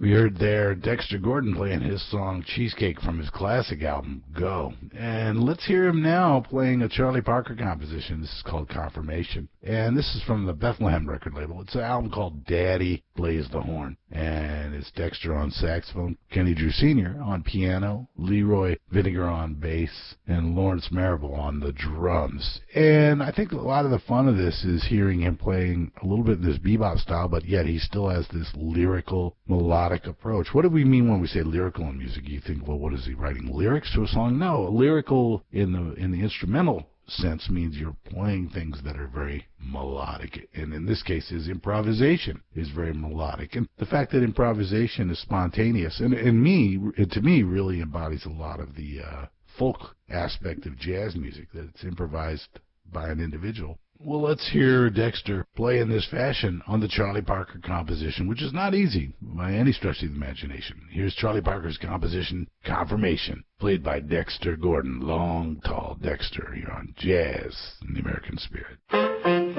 We heard there Dexter Gordon playing his song Cheesecake from his classic album, Go. And let's hear him now playing a Charlie Parker composition. This is called Confirmation. And this is from the Bethlehem record label. It's an album called Daddy Plays the Horn. And it's Dexter on saxophone, Kenny Drew Sr. on piano, Leroy Vinegar on bass, and Lawrence Marable on the drums. And I think a lot of the fun of this is hearing him playing a little bit in this bebop style, but yet he still has this lyrical, melodic approach. What do we mean when we say lyrical in music? You think, well, what is he writing lyrics to a song? No, lyrical in the instrumental sense means you're playing things that are very melodic, and in this case his improvisation is very melodic, and the fact that improvisation is spontaneous and to me really embodies a lot of the folk aspect of jazz music, that it's improvised by an individual. Well, let's hear Dexter play in this fashion on the Charlie Parker composition, which is not easy by any stretch of the imagination. Here's Charlie Parker's composition, Confirmation, played by Dexter Gordon, long, tall Dexter, here on Jazz in the American Spirit.